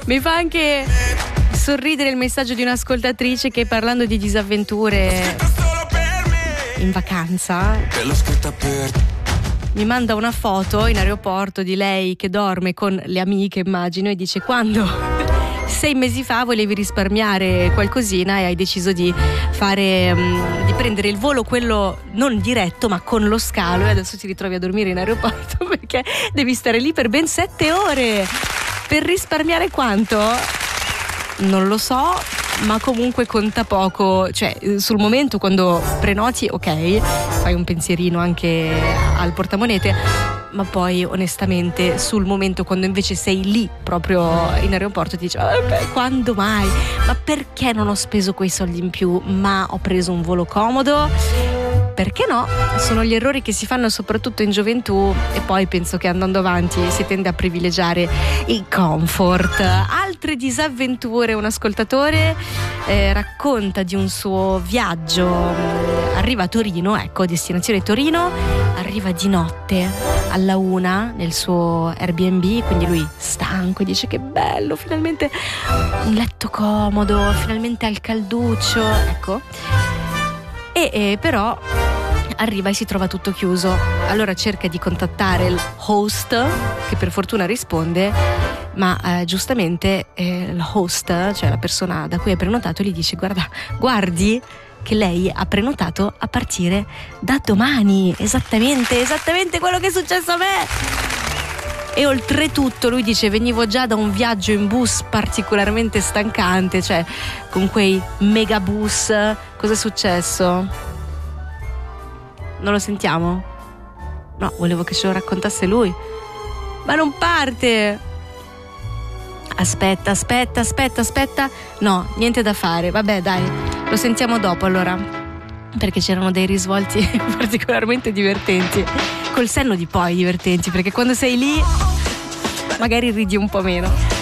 Mi fa anche sorridere il messaggio di un'ascoltatrice che, parlando di disavventure in vacanza, mi manda una foto in aeroporto di lei che dorme con le amiche, immagino, e dice: quando 6 mesi fa volevi risparmiare qualcosina e hai deciso di prendere il volo, quello non diretto ma con lo scalo, e adesso ti ritrovi a dormire in aeroporto perché devi stare lì per ben 7 ore per risparmiare quanto? Non lo so, ma comunque conta poco. Cioè, sul momento, quando prenoti, ok, fai un pensierino anche al portamonete, ma poi onestamente sul momento, quando invece sei lì proprio in aeroporto, ti dici: quando mai? Ma perché non ho speso quei soldi in più, ma ho preso un volo comodo? Perché no? Sono gli errori che si fanno soprattutto in gioventù, e poi penso che andando avanti si tende a privilegiare il comfort. Altre disavventure: un ascoltatore racconta di un suo viaggio. Arriva a Torino, ecco, destinazione Torino, arriva di notte alla 1 nel suo Airbnb, quindi lui stanco e dice: che bello, finalmente un letto comodo, finalmente al calduccio, ecco. E però arriva e si trova tutto chiuso. Allora cerca di contattare il host, che per fortuna risponde, ma giustamente il host, cioè la persona da cui hai prenotato, gli dice: guardi che lei ha prenotato a partire da domani. Esattamente quello che è successo a me. E oltretutto lui dice: venivo già da un viaggio in bus particolarmente stancante, cioè con quei megabus. Cosa è successo? Non lo sentiamo? No, volevo che ce lo raccontasse lui. Ma non parte! Aspetta. No, niente da fare. Vabbè, dai, lo sentiamo dopo allora, perché c'erano dei risvolti particolarmente divertenti. Col senno di poi divertenti, perché quando sei lì magari ridi un po' meno.